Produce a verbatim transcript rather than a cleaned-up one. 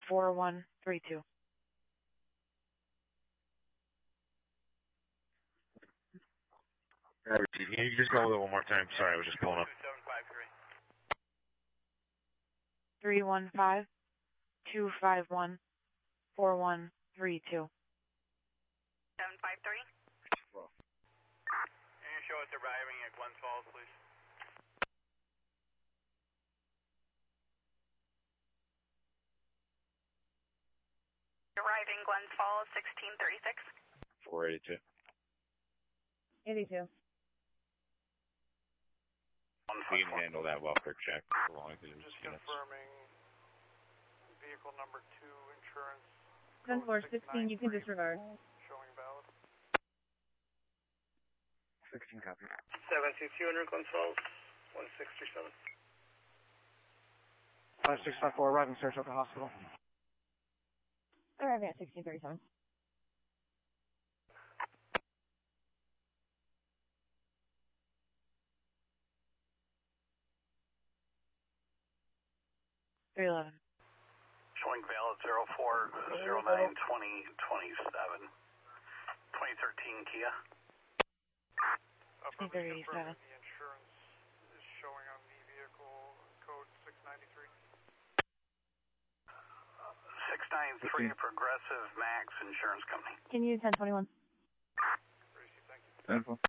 four one three two. Can you just go with it one more time? Sorry, I was just pulling up. three one five, two five one, four one three two. seven five three. Can you show us arriving at Glens Falls, please? Arriving Glens Falls, sixteen thirty-six. four eighty-two. eighty-two. We can handle that welfare check as long as it's Just units. confirming vehicle number two insurance. ten four sixteen, you can disregard. Showing valid. sixteen copy. seven two two hundred Glens Falls, one six three seven. five six five four, arriving Saratoga Hospital. Arriving at sixteen thirty-seven. three eleven. Showing valid zero four zero nine twenty twenty-seven. twenty thirteen Kia. Affirmative, thirty-seven. confirming the insurance is showing on the vehicle code six ninety-three. six ninety-three Progressive Max Insurance Company. Can you ten twenty-one? Gracie, thank you. ten four.